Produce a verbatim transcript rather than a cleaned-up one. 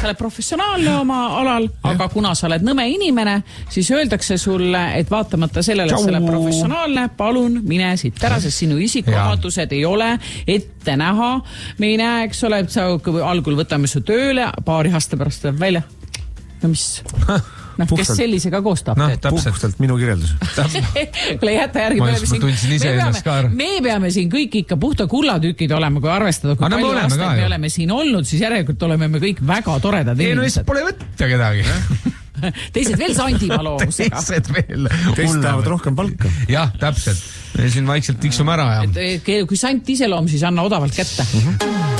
sa oled professionaalne oma alal, aga kuna sa oled nõme inimene, siis öeldakse sulle, et vaatamata sellele, et sa oled professionaalne, palun mine siit ära, sest sinu isikuomadused ei ole ette näha. Me ei näe, eks ole, et sa algul võtame su tööle, paari aasta pärast tuleb välja. No mis... No, kes sellisega koostab no, puhtalt minu kirjeldus kuule jätta järgi ma, ma tundsin ise ennast ka me peame siin kõik ikka puhta kullatükid olema, kui arvestada kui palju aastaid me oleme siin olnud, siis järelikult oleme me kõik väga toredad ei, inimesed no pole võtta kedagi teised veel Sandimaa loomusega teised veel teised tahavad rohkem palka jah, täpselt me siin vaikselt tiksume ära ja... et, kui Sant iseloom, siis anna odavalt kätte